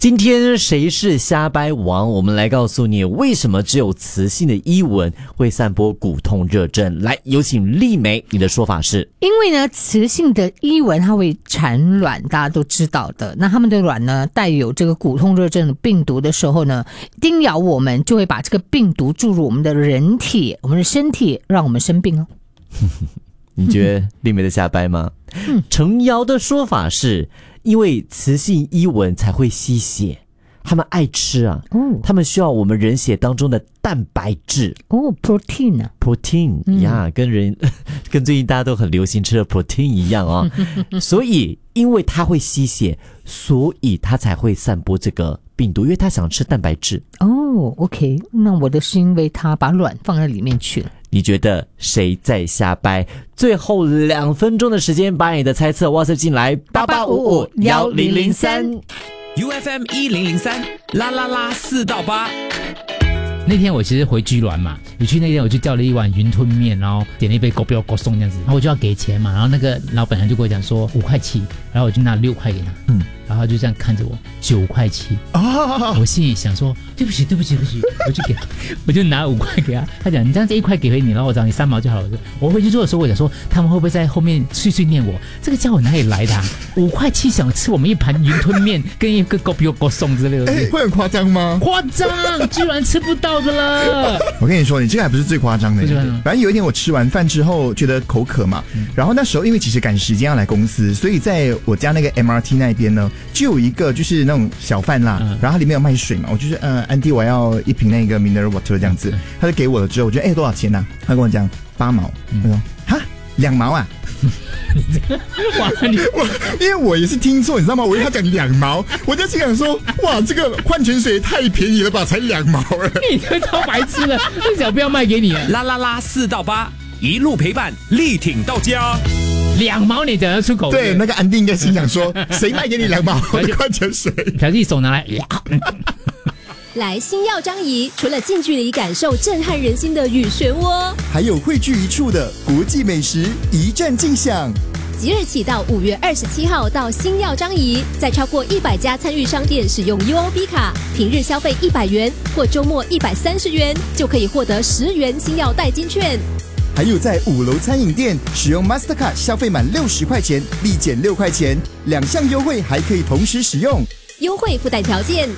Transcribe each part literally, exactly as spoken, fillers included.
今天谁是瞎掰王？我们来告诉你为什么只有雌性的伊蚊会散播骨痛热症。来，有请丽梅，你的说法是？ 因为呢，雌性的伊蚊它会产卵，大家都知道的。那它们的卵呢，带有这个骨痛热症的病毒的时候呢，叮咬我们就会把这个病毒注入我们的人体、我们的身体，让我们生病哦。 你觉得丽梅的瞎掰吗？嗯、程瑶的说法是，因为雌性伊蚊才会吸血，他们爱吃啊，哦、他们需要我们人血当中的蛋白质哦 ，protein 啊 ，protein 呀、嗯，跟人跟最近大家都很流行吃的 protein 一样啊、哦，所以因为它会吸血，所以它才会散播这个病毒，因为它想吃蛋白质。 哦 ，OK， 那我的是因为它把卵放在里面去了。 你觉得谁在瞎掰？最后两分钟的时间，把你的猜测 WhatsApp 进来，八八五五一零零三 U F M 一零零三啦啦啦四到八。 那天我其实回居銮嘛，我去那天我就叫了一碗云吞面，然后点了一杯狗标狗松这样子，然后我就要给钱嘛，然后那个老板娘就跟我讲说五块七，然后我就拿六块给他，嗯，然后他就这样看着我九块七，啊，我心里想说对不起对不起对不起，我就给他，我就拿五块给他，他讲你这样子一块给回你，然后我找你三毛就好了。我回去做的时候，我想说他们会不会在后面碎碎念我，这个家伙哪里来的、啊？五块七想吃我们一盘云吞面跟一个狗标狗松之类的， 哎，会很夸张吗？ 夸张，居然吃不到的了。 我跟你说，你这个还不是最夸张的。反正有一天我吃完饭之后觉得口渴嘛，嗯、然后那时候因为其实赶时间要来公司，所以在我家那个 M R T 那边呢，就有一个就是那种小贩啦，嗯、然后它里面有卖水嘛，我就是呃，安迪我要一瓶那个 mineral water 这样子，他就给我了之后，我觉得哎、欸、多少钱啊？他跟我讲八毛，嗯、他说哈两毛啊。 哇，你我因为我也是听错，你知道吗？我以为他讲两毛，我就心想说，哇，这个矿泉水太便宜了吧，才两毛了。 你这超白痴的，这小不要卖给你啊！ 啦啦啦四到八，一路陪伴，力挺到家。 两毛你讲得出口？ 对，那个安迪应该心想说，谁卖给你两毛的矿泉水？ 小弟手拿来。 来星耀张仪，除了近距离感受震撼人心的雨漩涡， 还有汇聚一处的国际美食一站尽享。 即日起到五月二十七号到星耀张仪，在超过一百家参与商店使用 U O B 卡，平日消费一百元或周末一百三十元，就可以获得十元星耀代金券。 还有在五楼餐饮店使用 Mastercard 消费满六十块钱，立减六块钱，两项优惠还可以同时使用， 优惠附带条件。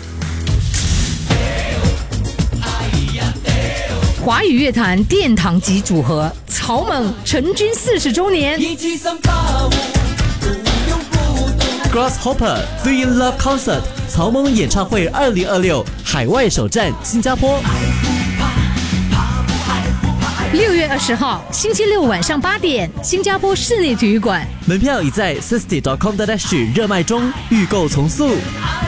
华语乐坛殿堂级组合草蜢成军四十周年。 Grasshopper Three in Love Concert 草蜢演唱会二零二六海外首站新加坡。 六月二十号星期六晚上八点，新加坡室内体育馆， 门票已在 sixty dot com dot s g 热卖中，预购从速。